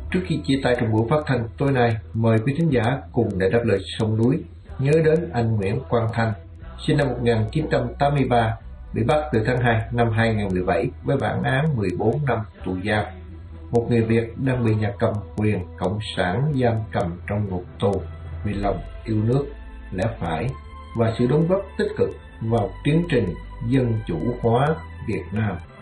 Trước khi chia tay trong buổi phát thanh tối nay, mời quý thính giả cùng để đáp lời sông núi nhớ đến anh Nguyễn Quang Thanh, sinh năm 1983, bị bắt từ tháng 2 năm 2017 với bản án 14 năm tù giam. Một người Việt đang bị nhà cầm quyền cộng sản giam cầm trong ngục tù vì lòng yêu nước, lẽ phải và sự đóng góp tích cực vào tiến trình dân chủ hóa Việt Nam.